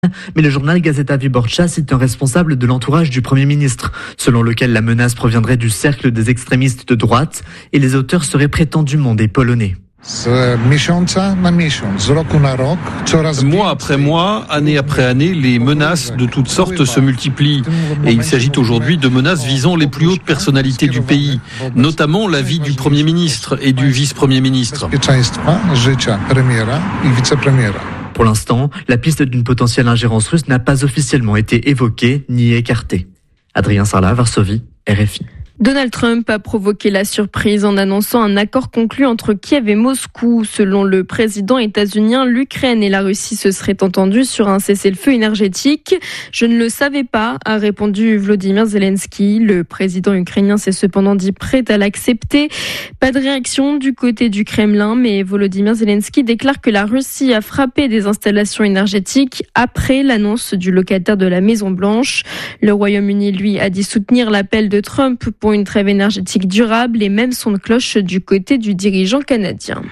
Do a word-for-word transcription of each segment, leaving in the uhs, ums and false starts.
Mais le journal Gazeta Wyborcza cite un responsable de l'entourage du Premier ministre, selon lequel la menace proviendrait du cercle des extrémistes de droite et les auteurs seraient prétendument des Polonais. Mois après mois, année après année, les menaces de toutes sortes se multiplient. Et il s'agit aujourd'hui de menaces visant les plus hautes personnalités du pays, notamment la vie du Premier ministre et du Vice-Premier ministre. Pour l'instant, la piste d'une potentielle ingérence russe n'a pas officiellement été évoquée ni écartée. Adrien Sarlat, Varsovie, R F I. Donald Trump a provoqué la surprise en annonçant un accord conclu entre Kiev et Moscou. Selon le président états-unien, l'Ukraine et la Russie se seraient entendus sur un cessez-le-feu énergétique. Je ne le savais pas, a répondu Volodymyr Zelensky. Le président ukrainien s'est cependant dit prêt à l'accepter. Pas de réaction du côté du Kremlin, mais Volodymyr Zelensky déclare que la Russie a frappé des installations énergétiques après l'annonce du locataire de la Maison-Blanche. Le Royaume-Uni, lui, a dit soutenir l'appel de Trump pour une trêve énergétique durable et même son cloche du côté du dirigeant canadien.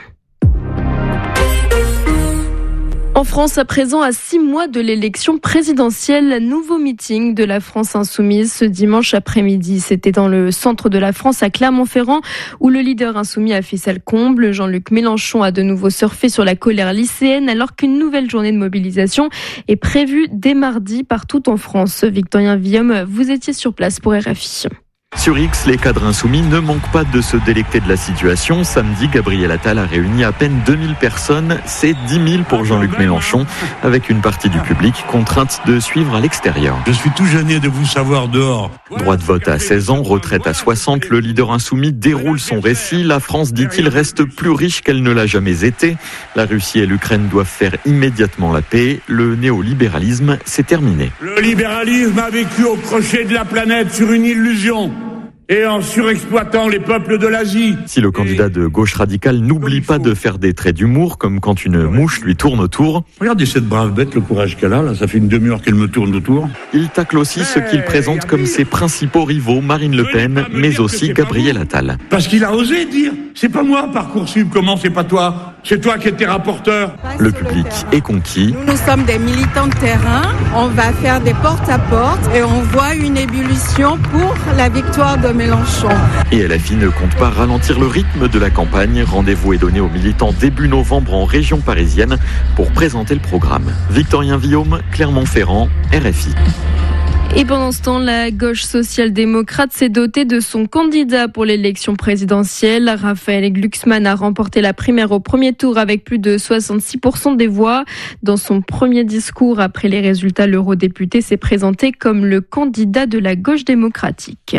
En France, à présent, à six mois de l'élection présidentielle, nouveau meeting de la France insoumise ce dimanche après-midi. C'était dans le centre de la France, à Clermont-Ferrand, où le leader insoumis a fait salle comble. Jean-Luc Mélenchon a de nouveau surfé sur la colère lycéenne, alors qu'une nouvelle journée de mobilisation est prévue dès mardi partout en France. Victorien Villaume, vous étiez sur place pour R F I. Sur X, les cadres insoumis ne manquent pas de se délecter de la situation. Samedi, Gabriel Attal a réuni à peine deux mille personnes. C'est dix mille pour Jean-Luc Mélenchon, avec une partie du public contrainte de suivre à l'extérieur. Je suis tout gêné de vous savoir dehors. Droit de vote à seize ans, retraite à soixante, le leader insoumis déroule son récit. La France, dit-il, reste plus riche qu'elle ne l'a jamais été. La Russie et l'Ukraine doivent faire immédiatement la paix. Le néolibéralisme, c'est terminé. Le libéralisme a vécu au crochet de la planète sur une illusion. Et en surexploitant les peuples de l'Asie. Si le candidat de gauche radicale n'oublie pas de faire des traits d'humour, comme quand une mouche lui tourne autour. Regardez cette brave bête, le courage qu'elle a, là, ça fait une demi-heure qu'elle me tourne autour. Il tacle aussi ceux qu'il présente comme ses principaux rivaux, Marine Le Pen, mais aussi Gabriel Attal. Parce qu'il a osé dire, c'est pas moi Parcoursup, comment c'est pas toi ? C'est toi qui étais rapporteur. Le public est conquis. Nous, nous sommes des militants de terrain, on va faire des porte-à-porte et on voit une ébullition pour la victoire de Mélenchon. Et L F I ne compte pas ralentir le rythme de la campagne. Rendez-vous est donné aux militants début novembre en région parisienne pour présenter le programme. Victorien Villaume, Clermont-Ferrand, R F I. Et pendant ce temps, la gauche social-démocrate s'est dotée de son candidat pour l'élection présidentielle. Raphaël Glucksmann a remporté la primaire au premier tour avec plus de soixante-six pour cent des voix. Dans son premier discours après les résultats, l'eurodéputé s'est présenté comme le candidat de la gauche démocratique.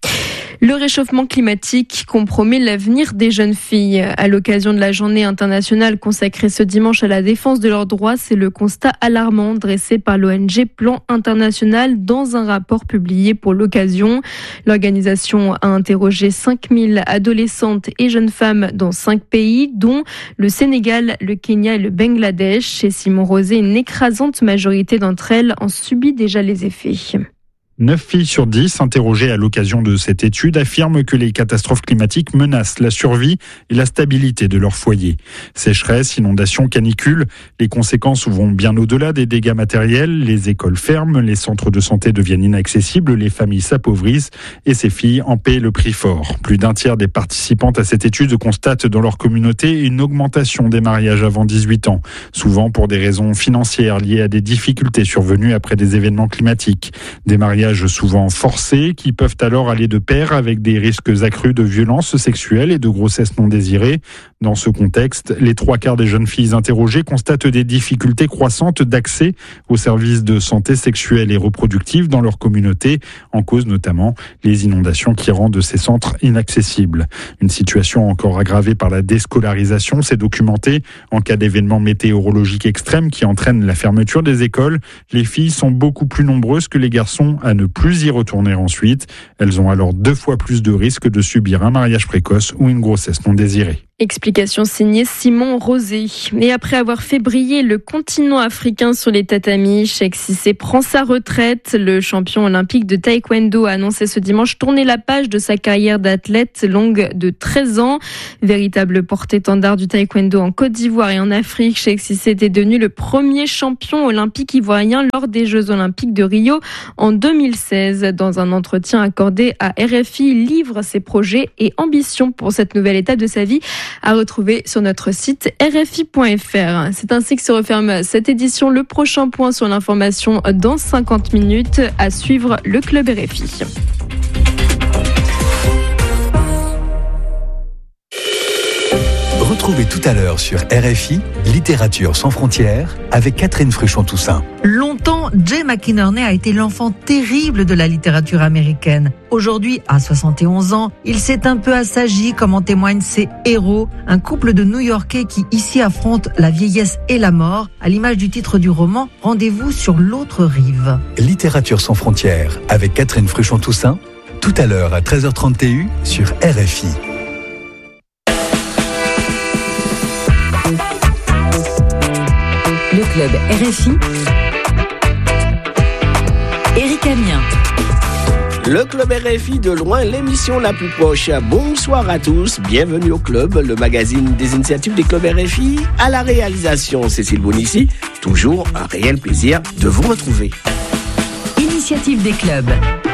Le réchauffement climatique compromet l'avenir des jeunes filles. À l'occasion de la journée internationale consacrée ce dimanche à la défense de leurs droits, c'est le constat alarmant dressé par l'O N G Plan International dans un rapport publié pour l'occasion. L'organisation a interrogé cinq mille adolescentes et jeunes femmes dans cinq pays, dont le Sénégal, le Kenya et le Bangladesh. Chez Simon Rosé, une écrasante majorité d'entre elles en subit déjà les effets. neuf filles sur dix interrogées à l'occasion de cette étude affirment que les catastrophes climatiques menacent la survie et la stabilité de leur foyer. Sécheresse, inondations, canicules, les conséquences vont bien au-delà des dégâts matériels. Les écoles ferment, les centres de santé deviennent inaccessibles, les familles s'appauvrissent et ces filles en paient le prix fort. Plus d'un tiers des participantes à cette étude constatent dans leur communauté une augmentation des mariages avant dix-huit ans, souvent pour des raisons financières liées à des difficultés survenues après des événements climatiques. Des mariages souvent forcés qui peuvent alors aller de pair avec des risques accrus de violences sexuelles et de grossesses non désirées. Dans ce contexte, les trois quarts des jeunes filles interrogées constatent des difficultés croissantes d'accès aux services de santé sexuelle et reproductive dans leur communauté, en cause notamment les inondations qui rendent ces centres inaccessibles. Une situation encore aggravée par la déscolarisation, c'est documenté en cas d'événements météorologiques extrêmes qui entraînent la fermeture des écoles. Les filles sont beaucoup plus nombreuses que les garçons à ne plus y retourner ensuite. Elles ont alors deux fois plus de risques de subir un mariage précoce ou une grossesse non désirée. Explication signée Simon Rosé. Et après avoir fait briller le continent africain sur les tatamis, Cheikh Cissé prend sa retraite. Le champion olympique de taekwondo a annoncé ce dimanche tourner la page de sa carrière d'athlète longue de treize ans. Véritable porte-étendard du taekwondo en Côte d'Ivoire et en Afrique, Cheikh Cissé était devenu le premier champion olympique ivoirien lors des Jeux olympiques de Rio en deux mille seize. Dans un entretien accordé à R F I, il livre ses projets et ambitions pour cette nouvelle étape de sa vie, à retrouver sur notre site r f i point f r. C'est ainsi que se referme cette édition. Le prochain point sur l'information dans cinquante minutes. À suivre le Club R F I. Retrouvez tout à l'heure sur R F I Littérature sans frontières avec Catherine Fruchon-Toussaint. Longtemps, Jay McInerney a été l'enfant terrible de la littérature américaine. Aujourd'hui, à soixante et onze ans, il s'est un peu assagi, comme en témoignent ses héros, un couple de New-Yorkais qui ici affrontent la vieillesse et la mort, à l'image du titre du roman « Rendez-vous sur l'autre rive ». Littérature sans frontières avec Catherine Fruchon-Toussaint, tout à l'heure à treize heures trente T U sur R F I. Le Club R F I, Éric Amien. Le Club R F I de loin, l'émission la plus proche. Bonsoir à tous, bienvenue au Club, le magazine des initiatives des clubs R F I. À la réalisation, Cécile Bonissi, toujours un réel plaisir de vous retrouver. Initiative des clubs.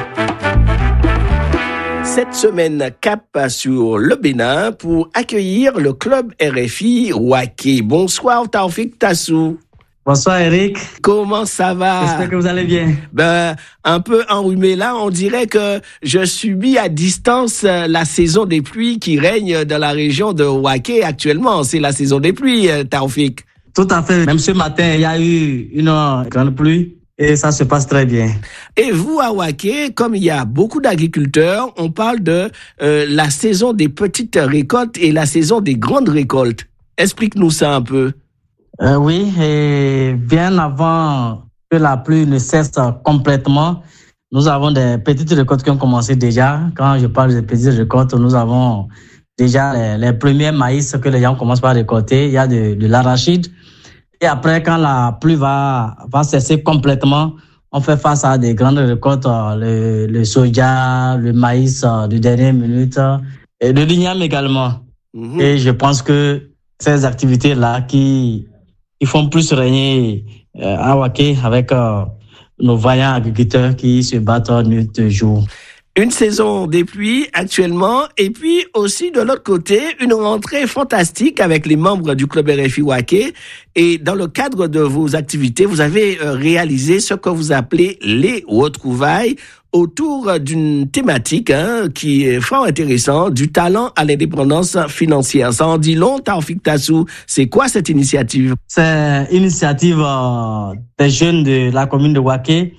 Cette semaine, cap sur le Bénin pour accueillir le Club R F I Waké. Bonsoir Taoufik Tassou. Bonsoir Eric. Comment ça va? J'espère que vous allez bien. Ben, un peu enrhumé là, on dirait que je subis à distance la saison des pluies qui règne dans la région de Waké actuellement. C'est la saison des pluies, Taoufik. Tout à fait. Même ce matin, il y a eu une grande pluie et ça se passe très bien. Et vous, à Waké, comme il y a beaucoup d'agriculteurs, on parle de euh, la saison des petites récoltes et la saison des grandes récoltes. Explique-nous ça un peu. Euh, oui, et bien avant que la pluie ne cesse complètement, nous avons des petites récoltes qui ont commencé déjà. Quand je parle de petites récoltes, nous avons déjà les, les premiers maïs que les gens commencent par récolter. Il y a de, de l'arachide. Et après, quand la pluie va, va cesser complètement, on fait face à des grandes récoltes, le, le soja, le maïs de dernière minute, et le l'igname également. Mmh. Et je pense que ces activités-là qui Ils font plus régner euh, à Waké avec euh, nos vaillants agriculteurs qui se battent nuit et jour. Une saison des pluies actuellement et puis aussi de l'autre côté, une rentrée fantastique avec les membres du Club R F I Waké. Et dans le cadre de vos activités, vous avez euh, réalisé ce que vous appelez les retrouvailles autour d'une thématique hein, qui est fort intéressante, du talent à l'indépendance financière. Ça en dit long, Taoufik Tassou. C'est quoi cette initiative? C'est une initiative euh, des jeunes de la commune de Waké,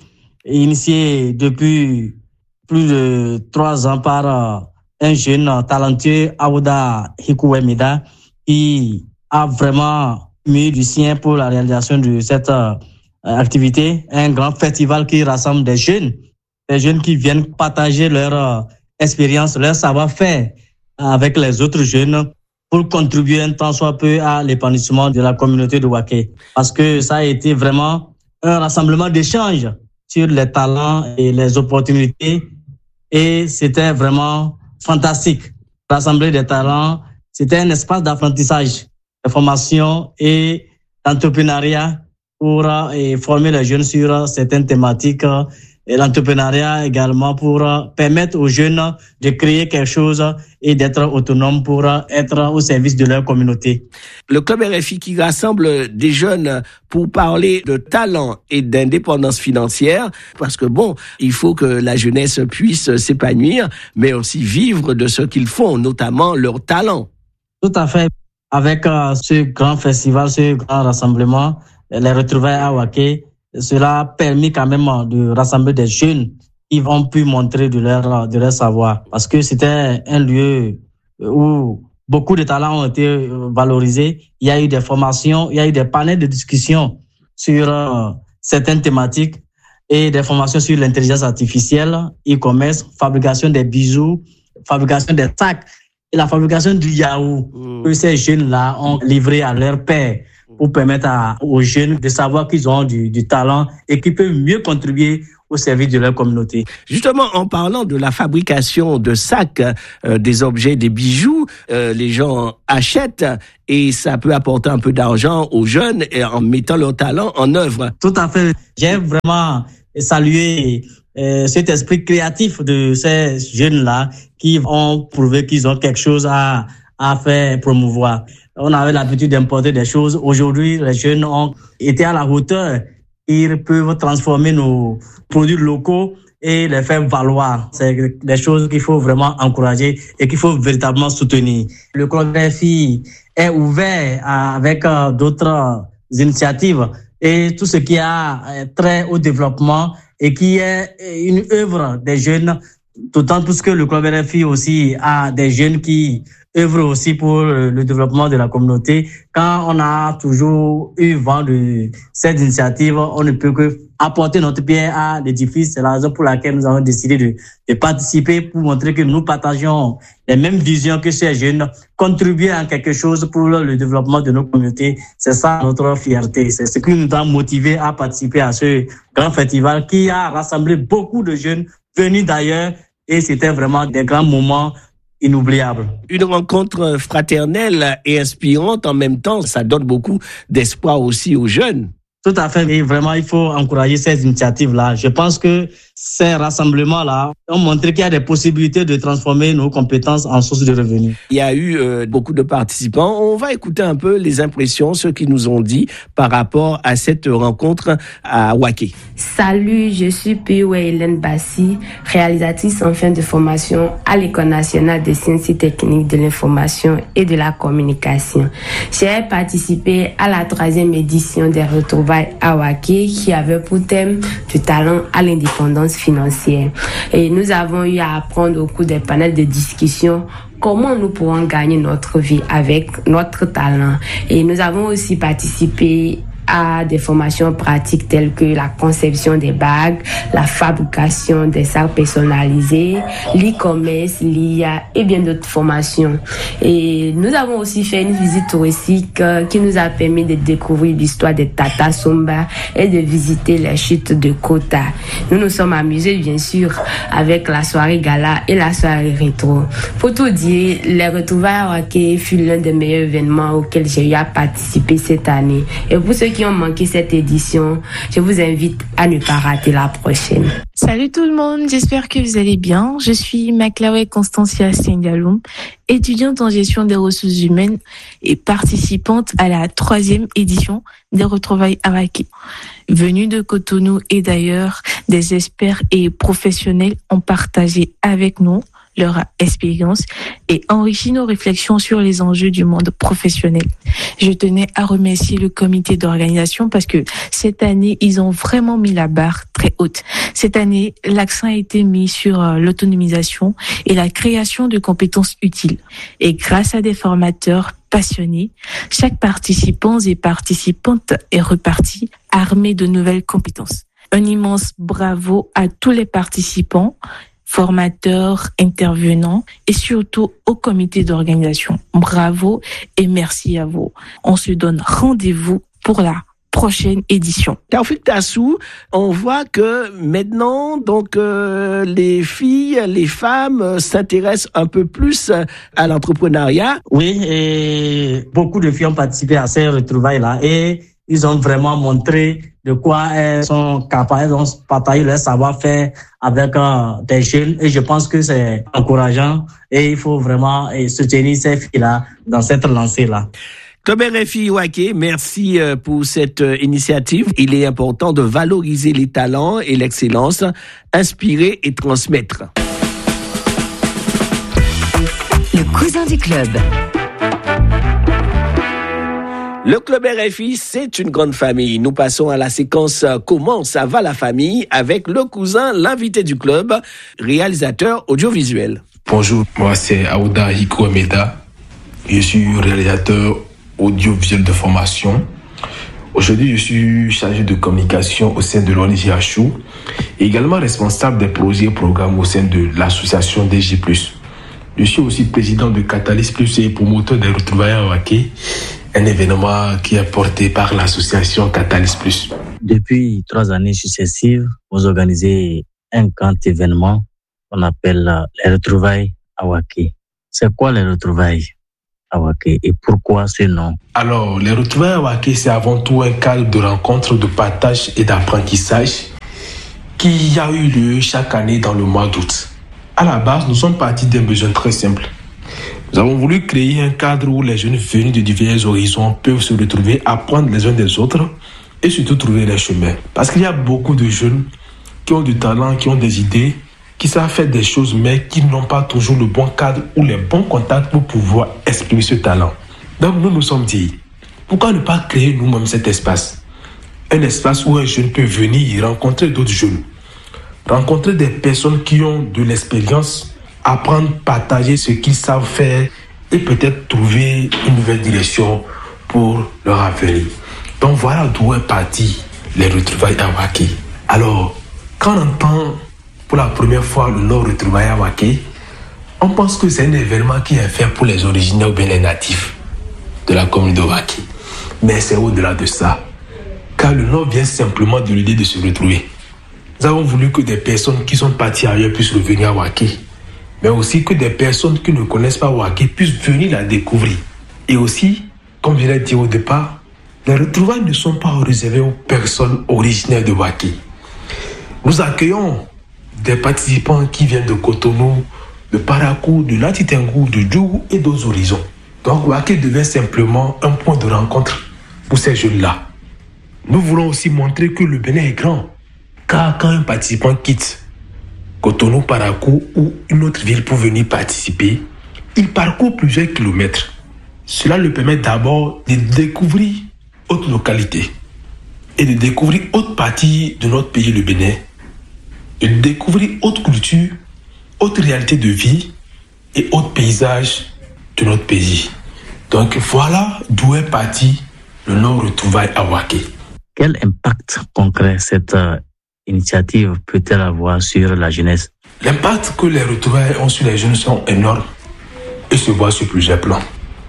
initiée depuis plus de trois ans par euh, un jeune euh, talentueux, Aouda Hikouemida, qui a vraiment mis du sien pour la réalisation de cette euh, activité. Un grand festival qui rassemble des jeunes des jeunes qui viennent partager leur euh, expérience, leur savoir-faire avec les autres jeunes pour contribuer un tant soit peu à l'épanouissement de la communauté de Waké. Parce que ça a été vraiment un rassemblement d'échanges sur les talents et les opportunités et c'était vraiment fantastique. Rassembler des talents, c'était un espace d'apprentissage, de formation et d'entrepreneuriat pour euh, former les jeunes sur certaines thématiques et l'entrepreneuriat également pour permettre aux jeunes de créer quelque chose et d'être autonomes pour être au service de leur communauté. Le Club R F I qui rassemble des jeunes pour parler de talent et d'indépendance financière, parce que bon, il faut que la jeunesse puisse s'épanouir, mais aussi vivre de ce qu'ils font, notamment leur talent. Tout à fait. Avec euh, ce grand festival, ce grand rassemblement, les retrouvailles à Waké, cela a permis quand même de rassembler des jeunes qui ont pu montrer de leur, de leur savoir. Parce que c'était un lieu où beaucoup de talents ont été valorisés. Il y a eu des formations, il y a eu des panels de discussion sur euh, certaines thématiques et des formations sur l'intelligence artificielle, e-commerce, fabrication des bijoux, fabrication des sacs. la fabrication du yaourt mmh. que ces jeunes-là ont livré à leur père pour permettre à, aux jeunes de savoir qu'ils ont du, du talent et qu'ils peuvent mieux contribuer au service de leur communauté. Justement, en parlant de la fabrication de sacs, euh, des objets, des bijoux, euh, les gens achètent et ça peut apporter un peu d'argent aux jeunes et en mettant leur talent en œuvre. Tout à fait. J'ai vraiment salué euh, cet esprit créatif de ces jeunes-là qui ont prouvé qu'ils ont quelque chose à, à faire promouvoir. On avait l'habitude d'importer des choses. Aujourd'hui, les jeunes ont été à la hauteur. Ils peuvent transformer nos produits locaux et les faire valoir. C'est des choses qu'il faut vraiment encourager et qu'il faut véritablement soutenir. Le Club F I est ouvert avec d'autres initiatives et tout ce qui a trait au développement et qui est une œuvre des jeunes, d'autant plus que le Club F I aussi a des jeunes qui œuvrent aussi pour le développement de la communauté. Quand on a toujours eu vent de cette initiative, on ne peut que apporter notre pierre à l'édifice. C'est la raison pour laquelle nous avons décidé de, de participer pour montrer que nous partageons les mêmes visions que ces jeunes, contribuer à quelque chose pour le développement de nos communautés. C'est ça notre fierté. C'est ce qui nous a motivés à participer à ce grand festival qui a rassemblé beaucoup de jeunes venus d'ailleurs et c'était vraiment des grands moments inoubliable. Une rencontre fraternelle et inspirante en même temps, ça donne beaucoup d'espoir aussi aux jeunes. Tout à fait, et vraiment il faut encourager ces initiatives-là. Je pense que ces rassemblements-là ont montré qu'il y a des possibilités de transformer nos compétences en source de revenus. Il y a eu euh, beaucoup de participants. On va écouter un peu les impressions, ceux qui nous ont dit par rapport à cette rencontre à Waké. Salut, je suis Piwe Hélène Bassi, réalisatrice en fin de formation à l'École nationale des sciences et techniques de l'information et de la communication. J'ai participé à la troisième édition des retrouvailles à Waké qui avait pour thème du talent à l'indépendance financière. Et nous avons eu à apprendre au cours des panels de discussion comment nous pourrons gagner notre vie avec notre talent. Et nous avons aussi participé à des formations pratiques telles que la conception des bagues, la fabrication des sacs personnalisés, l'e-commerce, l'I A et bien d'autres formations. Et nous avons aussi fait une visite touristique qui nous a permis de découvrir l'histoire des Tata Sumba et de visiter les chutes de Kota. Nous nous sommes amusés bien sûr avec la soirée gala et la soirée rétro. Pour tout dire, les retrouvailles à Waké fut l'un des meilleurs événements auxquels j'ai eu à participer cette année. Et pour ceux qui ont manqué cette édition, je vous invite à ne pas rater la prochaine. Salut tout le monde, j'espère que vous allez bien. Je suis Maklawe Constancia Sengalum, étudiante en gestion des ressources humaines et participante à la troisième édition des retrouvailles à Waké. Venus de Cotonou et d'ailleurs, des experts et professionnels ont partagé avec nous leur expérience et enrichi nos réflexions sur les enjeux du monde professionnel. Je tenais à remercier le comité d'organisation parce que cette année, ils ont vraiment mis la barre très haute. Cette année, l'accent a été mis sur l'autonomisation et la création de compétences utiles. Et grâce à des formateurs passionnés, chaque participant et participante est reparti armé de nouvelles compétences. Un immense bravo à tous les participants, formateurs, intervenants et surtout au comité d'organisation. Bravo et merci à vous. On se donne rendez-vous pour la prochaine édition. Taoufik Tassou, on voit que maintenant, donc, euh, les filles, les femmes euh, s'intéressent un peu plus à l'entrepreneuriat. Oui, et beaucoup de filles ont participé à ces retrouvailles-là et ils ont vraiment montré de quoi elles sont capables, elles ont partagé leur savoir-faire avec euh, des jeunes et je pense que c'est encourageant et il faut vraiment et soutenir ces filles-là dans cette lancée-là. Club R F I Waké, merci pour cette initiative. Il est important de valoriser les talents et l'excellence, inspirer et transmettre. Le cousin du club. Le Club R F I, c'est une grande famille. Nous passons à la séquence « Comment ça va la famille ?» avec le cousin, l'invité du club, réalisateur audiovisuel. Bonjour, moi c'est Aouda Hiko-Emeda. Je suis réalisateur audiovisuel de formation. Aujourd'hui, je suis chargé de communication au sein de l'O N G H O et également responsable des projets et programmes au sein de l'association D J plus. Je suis aussi président de Catalyst Plus et promoteur des retrouvailles à Waké, un événement qui est porté par l'association Catalyst Plus. Depuis trois années successives, vous organisez un grand événement qu'on appelle les retrouvailles à Waké. C'est quoi les retrouvailles à Waké et pourquoi ce nom? Alors, les retrouvailles à Waké, c'est avant tout un cadre de rencontre, de partage et d'apprentissage qui a eu lieu chaque année dans le mois d'août. À la base, nous sommes partis d'un besoin très simple. Nous avons voulu créer un cadre où les jeunes venus de divers horizons peuvent se retrouver, apprendre les uns des autres et surtout trouver leur chemin. Parce qu'il y a beaucoup de jeunes qui ont du talent, qui ont des idées, qui savent faire des choses, mais qui n'ont pas toujours le bon cadre ou les bons contacts pour pouvoir exprimer ce talent. Donc nous nous sommes dit, pourquoi ne pas créer nous-mêmes cet espace? Un espace où un jeune peut venir rencontrer d'autres jeunes, rencontrer des personnes qui ont de l'expérience, apprendre, partager ce qu'ils savent faire et peut-être trouver une nouvelle direction pour leur avenir. Donc voilà d'où est parti les retrouvailles à Waké. Alors, quand on entend pour la première fois le nom retrouvailles à Waké, on pense que c'est un événement qui est fait pour les originaires ou bien les natifs de la commune de Waké. Mais c'est au-delà de ça, car le nom vient simplement de l'idée de se retrouver. Nous avons voulu que des personnes qui sont parties ailleurs puissent revenir à Waké, mais aussi que des personnes qui ne connaissent pas Waké puissent venir la découvrir. Et aussi, comme je l'ai dit au départ, les retrouvailles ne sont pas réservées aux personnes originaires de Waké. Nous accueillons des participants qui viennent de Cotonou, de Parakou, de Latitengu, de Djougou et d'autres horizons. Donc Waké devient simplement un point de rencontre pour ces jeunes-là. Nous voulons aussi montrer que le Bénin est grand, car quand un participant quitte Cotonou, Parakou ou une autre ville pour venir participer, il parcourt plusieurs kilomètres. Cela lui permet d'abord de découvrir autre localité et de découvrir autre partie de notre pays, le Bénin, de découvrir autre culture, autre réalité de vie et autre paysage de notre pays. Donc voilà d'où est parti le nom retrouvailles à Waké. Quel impact concret cette euh, initiative peut-elle avoir sur la jeunesse? L'impact que les retrouvailles ont sur les jeunes sont énormes et se voit sur plusieurs plans.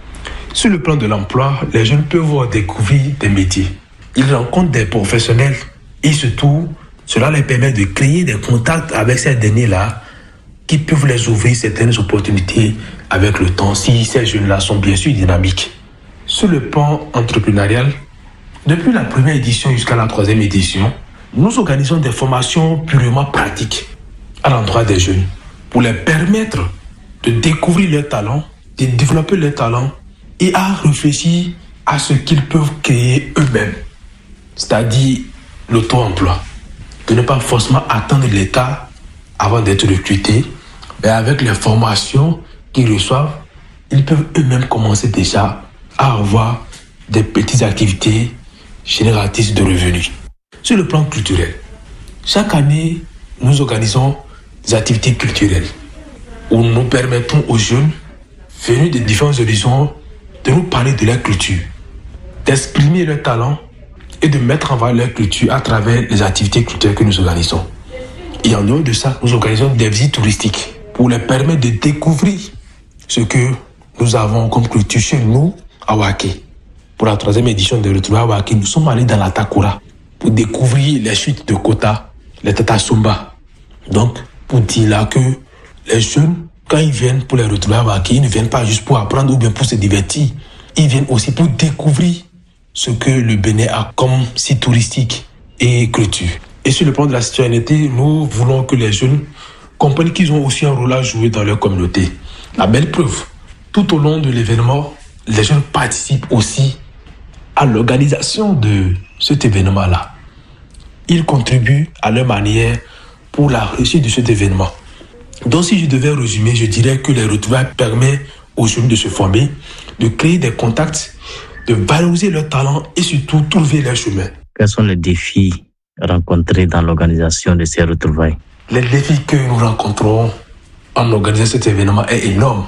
Sur le plan de l'emploi, les jeunes peuvent découvrir des métiers. Ils rencontrent des professionnels et surtout, cela les permet de créer des contacts avec ces derniers-là qui peuvent les ouvrir certaines opportunités avec le temps si ces jeunes-là sont bien sûr dynamiques. Sur le plan entrepreneurial, depuis la première édition jusqu'à la troisième édition, nous organisons des formations purement pratiques à l'endroit des jeunes pour les permettre de découvrir leurs talents, de développer leurs talents et à réfléchir à ce qu'ils peuvent créer eux-mêmes, c'est-à-dire l'auto-emploi. De ne pas forcément attendre l'État avant d'être recrutés, mais avec les formations qu'ils reçoivent, ils peuvent eux-mêmes commencer déjà à avoir des petites activités génératrices de revenus. Sur le plan culturel, chaque année, nous organisons des activités culturelles où nous permettons aux jeunes venus de différents horizons de nous parler de leur culture, d'exprimer leurs talents et de mettre en valeur leur culture à travers les activités culturelles que nous organisons. Et en dehors de ça, nous organisons des visites touristiques pour les permettre de découvrir ce que nous avons comme culture chez nous à Waké. Pour la troisième édition de Retrouvailles à Waké, nous sommes allés dans la Takura pour découvrir les chutes de Kota, les Tata Sumba. Donc, pour dire là que les jeunes, quand ils viennent pour les Retrouvailles à Waké, ils ne viennent pas juste pour apprendre ou bien pour se divertir. Ils viennent aussi pour découvrir ce que le Bénin a comme site touristique et culture. Et sur le plan de la citoyenneté, nous voulons que les jeunes comprennent qu'ils ont aussi un rôle à jouer dans leur communauté. La belle preuve, tout au long de l'événement, les jeunes participent aussi à l'organisation de cet événement-là. Ils contribuent à leur manière pour la réussite de cet événement. Donc si je devais résumer, je dirais que les retrouvailles permettent aux jeunes de se former, de créer des contacts, de valoriser leurs talents et surtout trouver leur chemin. Quels sont les défis rencontrés dans l'organisation de ces retrouvailles? Les défis que nous rencontrons en organisant cet événement est énorme.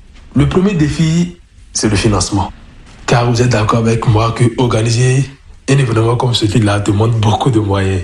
Le premier défi, c'est le financement. Car vous êtes d'accord avec moi que organiser un événement comme celui-là demande beaucoup de moyens.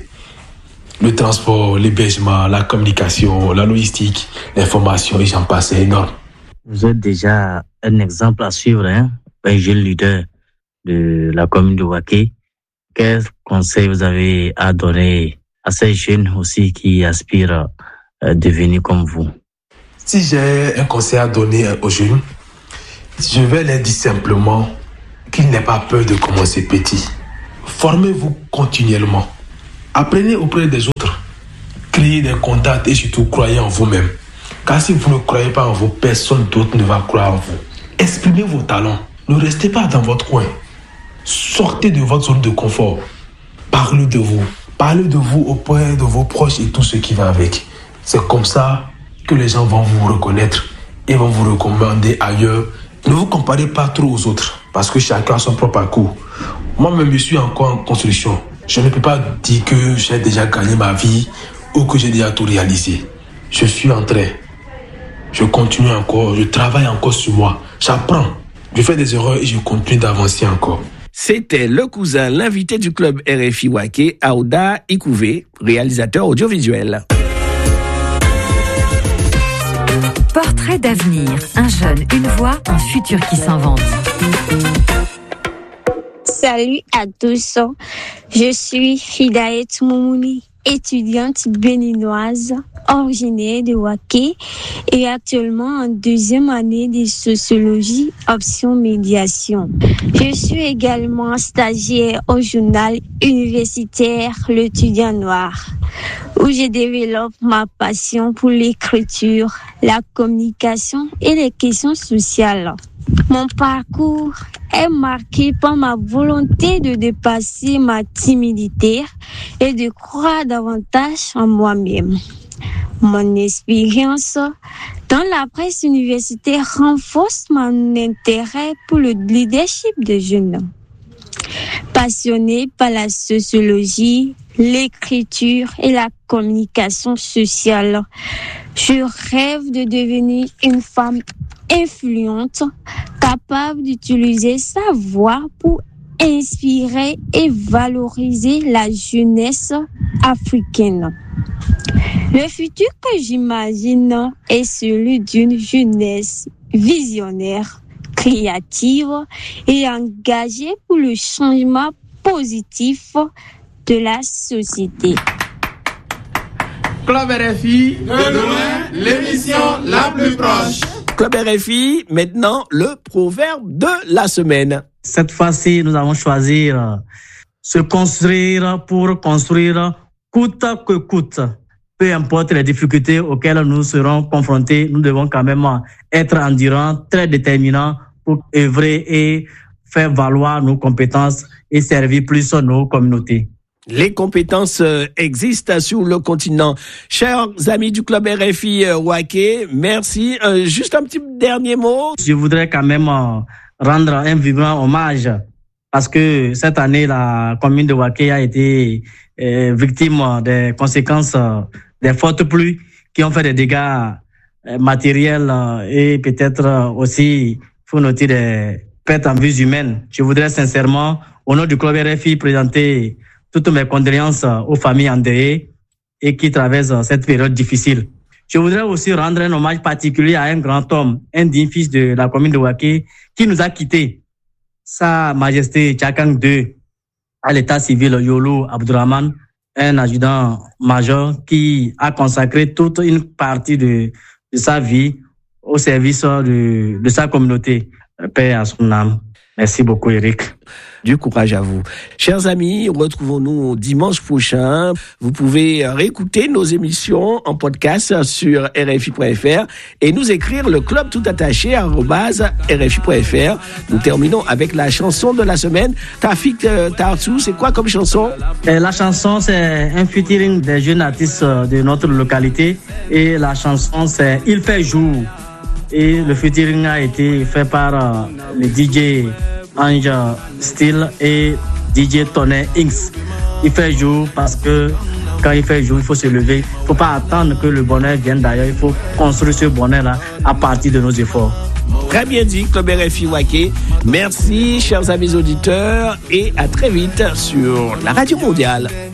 Le transport, l'hébergement, la communication, la logistique, l'information, et j'en passe, c'est énorme. Vous êtes déjà un exemple à suivre, hein, un jeune leader de la commune de Waké. Quel conseil vous avez à donner à ces jeunes aussi qui aspirent à devenir comme vous? Si j'ai un conseil à donner aux jeunes, je vais leur dire simplement qu'ils n'aient pas peur de commencer petit. Formez-vous continuellement. Apprenez auprès des autres. Créez des contacts et surtout croyez en vous-même. Car si vous ne croyez pas en vous, personne d'autre ne va croire en vous. Exprimez vos talents. Ne restez pas dans votre coin. Sortez de votre zone de confort. Parlez de vous. Parlez de vous auprès de vos proches et tout ce qui va avec. C'est comme ça que les gens vont vous reconnaître et vont vous recommander ailleurs. Ne vous comparez pas trop aux autres parce que chacun a son propre parcours. Moi-même, je suis encore en construction. Je ne peux pas dire que j'ai déjà gagné ma vie ou que j'ai déjà tout réalisé. Je suis en train. Je continue encore. Je travaille encore sur moi. J'apprends. Je fais des erreurs et je continue d'avancer encore. C'était le cousin, l'invité du club R F I Waké, Aouda Ikouvé, réalisateur audiovisuel. Portrait d'avenir, un jeune, une voix, un futur qui s'invente. Salut à tous, je suis Hidaet Moumouni, étudiante béninoise, originaire de Waké et actuellement en deuxième année de sociologie, option médiation. Je suis également stagiaire au journal universitaire L'Étudiant Noir, où je développe ma passion pour l'écriture, la communication et les questions sociales. Mon parcours est marqué par ma volonté de dépasser ma timidité et de croire davantage en moi-même. Mon expérience dans la presse universitaire renforce mon intérêt pour le leadership des jeunes. Passionnée par la sociologie, l'écriture et la communication sociale, je rêve de devenir une femme influente, capable d'utiliser sa voix pour inspirer et valoriser la jeunesse africaine. Le futur que j'imagine est celui d'une jeunesse visionnaire, créative et engagée pour le changement positif de la société. Club R F I, de loin, l'émission la plus proche. Club R F I, maintenant le proverbe de la semaine. Cette fois-ci, nous avons choisi euh, se construire pour construire coûte que coûte. Peu importe les difficultés auxquelles nous serons confrontés, nous devons quand même être endurants, très déterminants pour œuvrer et faire valoir nos compétences et servir plus nos communautés. Les compétences existent sur le continent. Chers amis du club R F I Waké, merci. Euh, juste un petit dernier mot. Je voudrais quand même euh, rendre un vibrant hommage parce que cette année, la commune de Waké a été euh, victime des conséquences euh, des fortes pluies qui ont fait des dégâts euh, matériels euh, et peut-être euh, aussi, il faut noter des pertes en vies humaines. Je voudrais sincèrement, au nom du club R F I, présenter toutes mes condoléances aux familles endeuillées et qui traversent cette période difficile. Je voudrais aussi rendre un hommage particulier à un grand homme, un digne fils de la commune de Waké, qui nous a quittés. Sa Majesté Tchakang deux, à l'état civil Yolo Abdourahman, un adjudant-major qui a consacré toute une partie de, de sa vie au service de, de sa communauté. Paix à son âme. Merci beaucoup, Eric. Du courage à vous. Chers amis, retrouvons-nous dimanche prochain. Vous pouvez réécouter nos émissions en podcast sur R F I point F R et nous écrire le club tout attaché arobase R F I point F R. Nous terminons avec la chanson de la semaine. Tafik Tartou, c'est quoi comme chanson? La chanson, c'est un featuring des jeunes artistes de notre localité et la chanson, c'est Il fait jour. Et le featuring a été fait par euh, le D J Ange Steel et D J Tonnet Inks. Il fait jour parce que quand il fait jour, il faut se lever. Il ne faut pas attendre que le bonheur vienne d'ailleurs. Il faut construire ce bonheur-là à partir de nos efforts. Très bien dit, Club R F I Waké. Merci, chers amis auditeurs, et à très vite sur la Radio Mondiale.